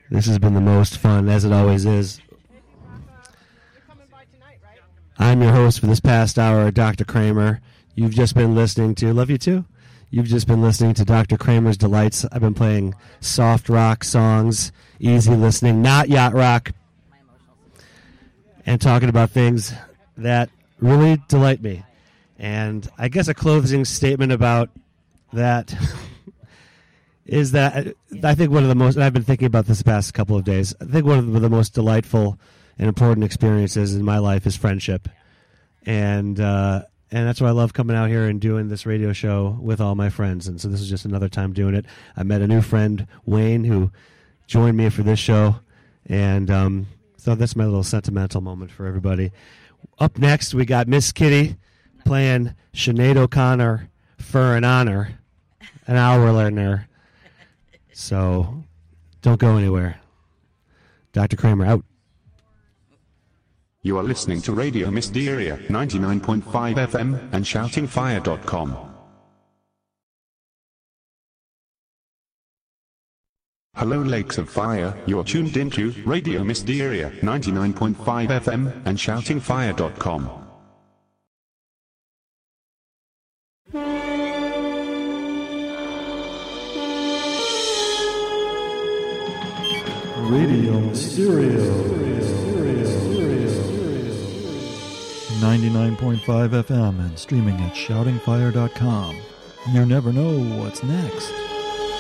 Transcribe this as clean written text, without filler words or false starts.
This has been the most fun, as it always is. I'm your host for this past hour, Dr. Kramer. You've just been listening to, love you too. You've just been listening to Dr. Kramer's Delights. I've been playing soft rock songs, easy listening, not yacht rock, and talking about things that really delight me. And I guess a closing statement about that is that I think one of the most, and I've been thinking about this the past couple of days, I think one of the most delightful and important experiences in my life is friendship. And that's why I love coming out here and doing this radio show with all my friends. And so this is just another time doing it. I met a new friend, Wayne, who joined me for this show. And so that's my little sentimental moment for everybody. Up next, we got Miss Kitty playing Sinead O'Connor, For an Honor, an hour learner. So don't go anywhere. Dr. Kramer out. You are listening to Radio Mysteria 99.5 FM and shoutingfire.com. Hello Lakes of Fire, you're tuned into Radio Mysteria 99.5 FM and shoutingfire.com. Radio Mysterio 99.5 FM and streaming at shoutingfire.com. You never know what's next.